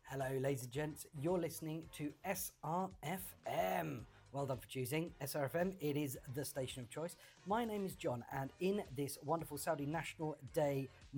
Hello, ladies and gents. You're listening to SRFM. Well done for choosing SRFM. It is the station of choice. My name is John, and in this wonderful Saudi National Day